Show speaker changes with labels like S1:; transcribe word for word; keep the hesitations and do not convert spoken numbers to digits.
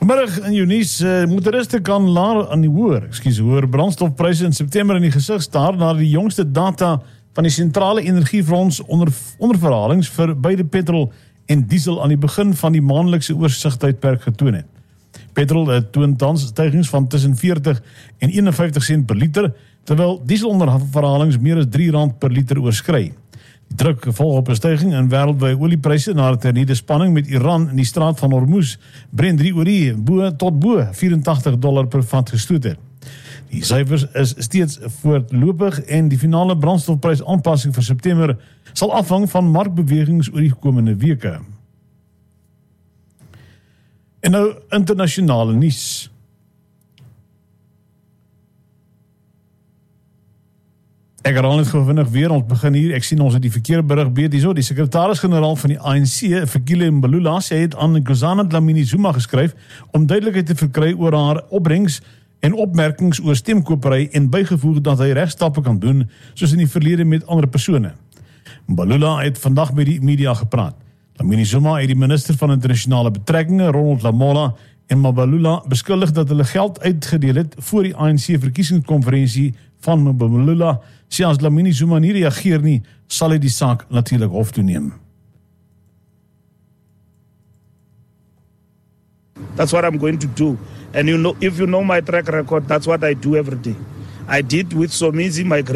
S1: Vanmiddag in jou nuus, uh, motoriste kan laer aan die hoër, ekskuus, hoër brandstofpryse in September in die gesig staar na die jongste data van die Sentrale Energiefonds onder onderverhalings vir beide petrol en diesel aan die begin van die maandelikse oorsigtydperk getoon het. Petrol uh, toon tans stygings van tussen veertig en eenenvyftig sent per liter, terwyl diesel onderverhalings meer as drie rand per liter oorskry. Die druk volg op 'n styging in wêreldwye oliepryse na 'n hernieude spanning met Iran in die straat van Hormuz, Brent drie olie bo tot bo vyerentagtig dollar per vat gestoot het. Die syfers is steeds voortlopig en die finale brandstofprys aanpassing vir September sal afhang van markbewegings oor die komende weke. En nou internasionale nuus. Ek herhaal net gewinnig weer, ons begin hier, ek sien ons het die verkeerde berig beet hierso, die sekretaris-generaal van die A N C, Fikile Mbalula, sy het aan Nkosazana Dlamini-Zuma geskryf om duidelikheid te verkry oor haar opbrengs en opmerkings oor stemkopery en bygevoeg dat hy regstappe kan doen, soos in die verlede met ander persone. Mbalula het vandag met die media gepraat. Dlamini-Zuma het die minister van internasionale betrekkinge, Ronald Lamola, en Mbalula beskuldig dat hulle geld uitgedeel het voor die A N C verkiesingskonferensie van Mbalula. Sê as Dlamini-Zuma nie reageer nie, sal hy die saak natuurlik hof toe neem.
S2: That's what I'm going to do. And you know, if you know my track record, that's what I do every day. I did with Somizi, my